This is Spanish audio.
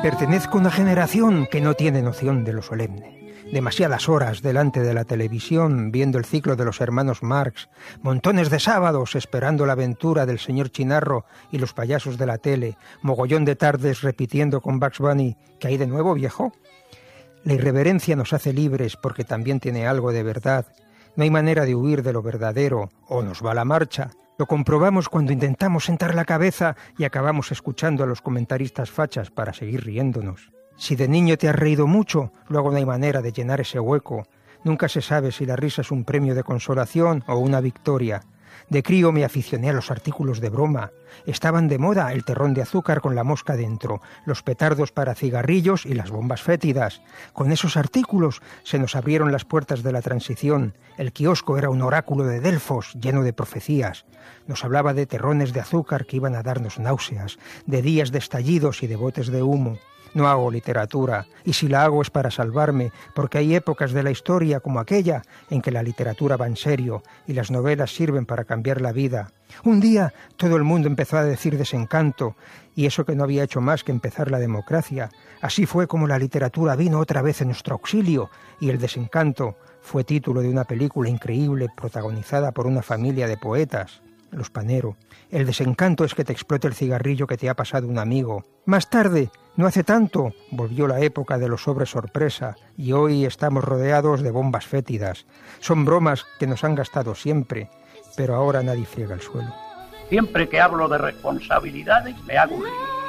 Pertenezco a una generación que no tiene noción de lo solemne. Demasiadas horas delante de la televisión viendo el ciclo de los hermanos Marx, montones de sábados esperando la aventura del señor Chinarro y los payasos de la tele, mogollón de tardes repitiendo con Bugs Bunny ¿qué hay de nuevo, viejo? La irreverencia nos hace libres porque también tiene algo de verdad. No hay manera de huir de lo verdadero o nos va la marcha. Lo comprobamos cuando intentamos sentar la cabeza y acabamos escuchando a los comentaristas fachas para seguir riéndonos. Si de niño te has reído mucho, luego no hay manera de llenar ese hueco. Nunca se sabe si la risa es un premio de consolación o una victoria. De crío me aficioné a los artículos de broma. Estaban de moda el terrón de azúcar con la mosca dentro, los petardos para cigarrillos y las bombas fétidas. Con esos artículos se nos abrieron las puertas de la transición. El kiosco era un oráculo de Delfos lleno de profecías. Nos hablaba de terrones de azúcar que iban a darnos náuseas, de días de estallidos y de botes de humo. No hago literatura, y si la hago es para salvarme, porque hay épocas de la historia como aquella en que la literatura va en serio y las novelas sirven para cambiar la vida. Un día todo el mundo empezó a decir desencanto, y eso que no había hecho más que empezar la democracia. Así fue como la literatura vino otra vez en nuestro auxilio, y el desencanto fue título de una película increíble protagonizada por una familia de poetas, los Panero. El desencanto es que te explote el cigarrillo que te ha pasado un amigo. Más tarde, no hace tanto, volvió la época de los sobres sorpresa y hoy estamos rodeados de bombas fétidas. Son bromas que nos han gastado siempre, pero ahora nadie friega el suelo. Siempre que hablo de responsabilidades me hago un lío.